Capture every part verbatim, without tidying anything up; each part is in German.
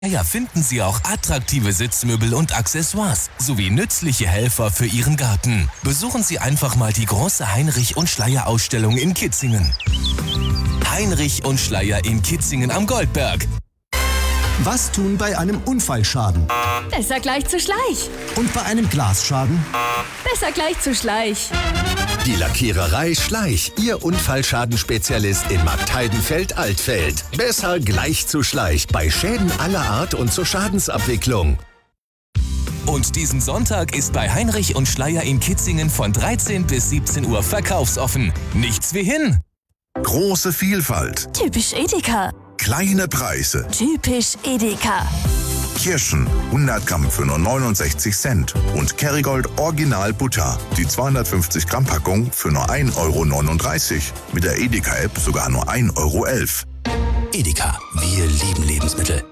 Ja, finden Sie auch attraktive Sitzmöbel und Accessoires sowie nützliche Helfer für Ihren Garten. Besuchen Sie einfach mal die große Heinrich und Schleyer Ausstellung in Kitzingen. Heinrich und Schleyer in Kitzingen am Goldberg. Was tun bei einem Unfallschaden? Besser gleich zu Schleich. Und bei einem Glasschaden? Besser gleich zu Schleich. Die Lackiererei Schleich, Ihr Unfallschadenspezialist in Marktheidenfeld-Altfeld. Besser gleich zu Schleich bei Schäden aller Art und zur Schadensabwicklung. Und diesen Sonntag ist bei Heinrich und Schleyer in Kitzingen von dreizehn bis siebzehn Uhr verkaufsoffen. Nichts wie hin! Große Vielfalt. Typisch Edeka. Kleine Preise. Typisch Edeka. Kirschen hundert Gramm für nur neunundsechzig Cent und Kerrygold Original Butter, die zweihundertfünfzig Gramm Packung für nur ein Euro neununddreißig. Mit der Edeka-App sogar nur ein Euro elf. Edeka, wir lieben Lebensmittel.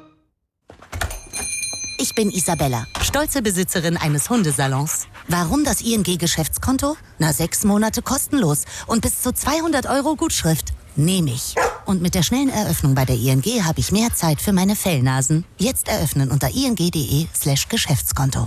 Ich bin Isabella, stolze Besitzerin eines Hundesalons. Warum das I N G-Geschäftskonto? Na, sechs Monate kostenlos und bis zu zweihundert Euro Gutschrift. Nehme ich. Und mit der schnellen Eröffnung bei der I N G habe ich mehr Zeit für meine Fellnasen. Jetzt eröffnen unter ing.de slash Geschäftskonto.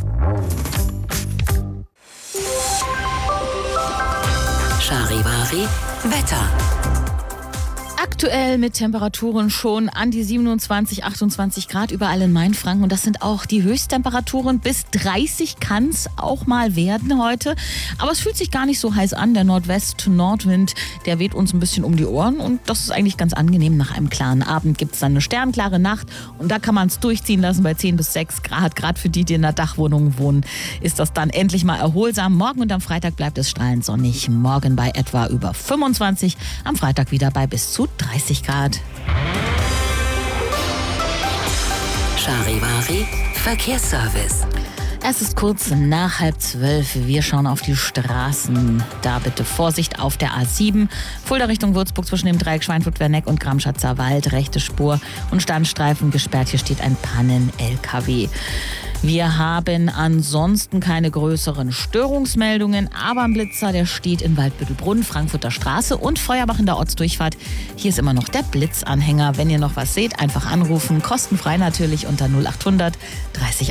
Charivari Wetter. Aktuell mit Temperaturen schon an die siebenundzwanzig, achtundzwanzig Grad überall in Mainfranken. Und das sind auch die Höchsttemperaturen. Bis dreißig kann es auch mal werden heute. Aber es fühlt sich gar nicht so heiß an. Der Nordwest-Nordwind, der weht uns ein bisschen um die Ohren. Und das ist eigentlich ganz angenehm. Nach einem klaren Abend gibt es dann eine sternklare Nacht. Und da kann man es durchziehen lassen bei zehn bis sechs Grad. Gerade für die, die in der Dachwohnung wohnen, ist das dann endlich mal erholsam. Morgen und am Freitag bleibt es strahlend sonnig. Morgen bei etwa über fünfundzwanzig. Am Freitag wieder bei bis zu dreißig Grad. Charivari Verkehrsservice. Es ist kurz nach halb zwölf. Wir schauen auf die Straßen. Da bitte Vorsicht auf der A sieben. Fulda Richtung Würzburg zwischen dem Dreieck Schweinfurt-Werneck und Gramschatzer Wald. Rechte Spur und Standstreifen gesperrt. Hier steht ein Pannen-L K W. Wir haben ansonsten keine größeren Störungsmeldungen, aber ein Blitzer, der steht in Waldbüttelbrunn, Frankfurter Straße und Feuerbach in der Ortsdurchfahrt. Hier ist immer noch der Blitzanhänger. Wenn ihr noch was seht, einfach anrufen. Kostenfrei natürlich unter null achthundert dreißig